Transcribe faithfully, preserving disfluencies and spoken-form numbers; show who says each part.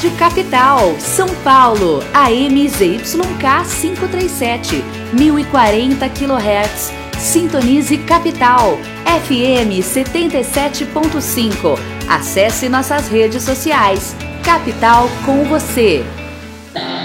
Speaker 1: Rádio Capital, São Paulo, A M Z Y K quinhentos e trinta e sete, mil e quarenta quilohertz. Sintonize Capital, F M setenta e sete ponto cinco. Acesse nossas redes sociais. Capital com você.